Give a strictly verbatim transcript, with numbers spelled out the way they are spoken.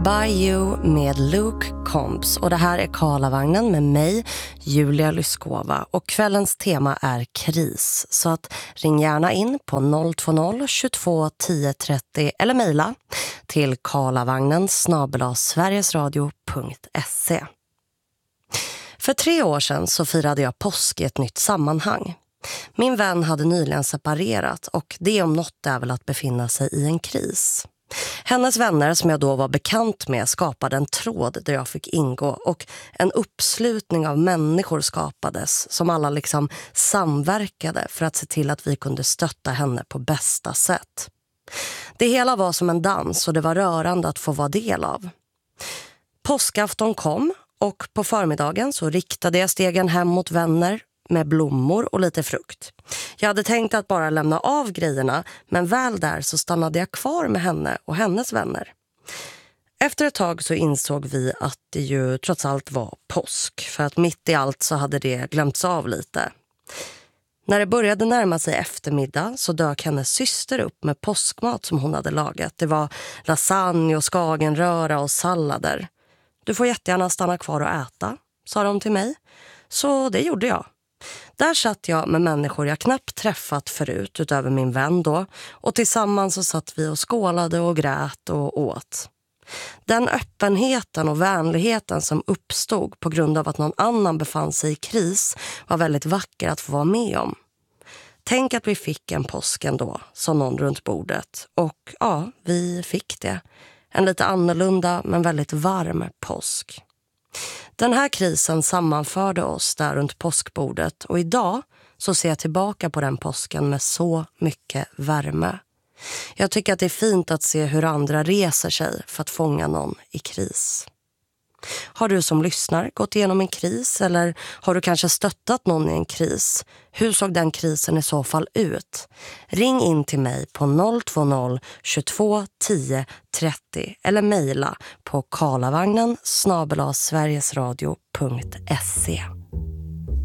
By You med Luke Combs, och det här är Karlavagnen med mig, Julia Lyskova, och kvällens tema är kris, så att ring gärna in på noll två noll tjugotvå tio trettio eller mejla till karlavagnen snabel-a sverigesradio punkt se. För tre år sedan så firade jag påsk i ett nytt sammanhang. Min vän hade nyligen separerat, och det om något är väl att befinna sig i en kris. Hennes vänner som jag då var bekant med skapade en tråd där jag fick ingå, och en uppslutning av människor skapades som alla liksom samverkade för att se till att vi kunde stötta henne på bästa sätt. Det hela var som en dans, och det var rörande att få vara del av. Påskafton kom, och på förmiddagen så riktade jag stegen hem mot vänner med blommor och lite frukt. Jag hade tänkt att bara lämna av grejerna, men väl där så stannade jag kvar med henne och hennes vänner. Efter ett tag så insåg vi att det ju trots allt var påsk, för att mitt i allt så hade det glömts av lite. När det började närma sig eftermiddag så dök hennes syster upp med påskmat som hon hade lagat. Det var lasagne och skagenröra och sallader. Du får jättegärna stanna kvar och äta, sa de till mig. Så det gjorde jag. Där satt jag med människor jag knappt träffat förut utöver min vän då, och tillsammans så satt vi och skålade och grät och åt. Den öppenheten och vänligheten som uppstod på grund av att någon annan befann sig i kris var väldigt vacker att få vara med om. Tänk att vi fick en påsk ändå, sa någon runt bordet, och ja, vi fick det. En lite annorlunda men väldigt varm påsk. Den här krisen sammanförde oss där runt påskbordet, och idag så ser jag tillbaka på den påsken med så mycket värme. Jag tycker att det är fint att se hur andra reser sig för att fånga någon i kris. Har du som lyssnar gått igenom en kris, eller har du kanske stöttat någon i en kris? Hur såg den krisen i så fall ut? Ring in till mig på noll två noll tjugotvå tio trettio eller mejla på karlavagnen snabel-a sverigesradio punkt se.